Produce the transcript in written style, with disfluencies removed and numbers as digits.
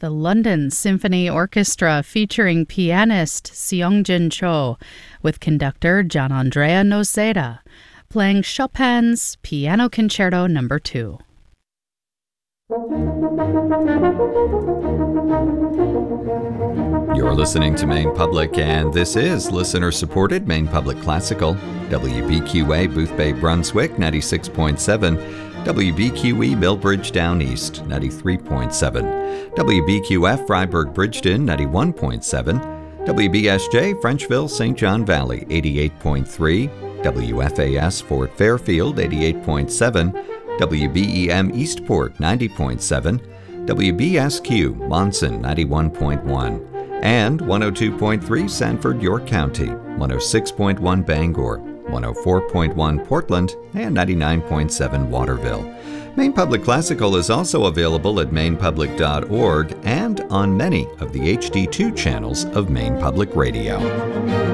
the London Symphony Orchestra featuring pianist Seongjin Cho with conductor Gianandrea Noceda, playing Chopin's Piano Concerto No. 2. You're listening to Maine Public, and this is listener-supported Maine Public Classical, WBQA Boothbay Brunswick 96.7, WBQE Millbridge Down East 93.7, WBQF Freiburg Bridgeton 91.7, WBSJ Frenchville St. John Valley 88.3, WFAS Fort Fairfield 88.7, WBEM Eastport 90.7, WBSQ Monson 91.1, and 102.3 Sanford, York County, 106.1 Bangor, 104.1 Portland, and 99.7 Waterville. Maine Public Classical is also available at mainepublic.org and on many of the HD2 channels of Maine Public Radio.